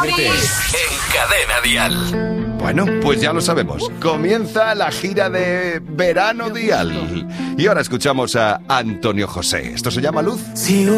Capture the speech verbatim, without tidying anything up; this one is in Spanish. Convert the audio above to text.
Vete. En Cadena Dial. Bueno, pues ya lo sabemos. Comienza la gira de Verano Dial. Y ahora escuchamos a Antonio José. Esto se llama Luz. Sí,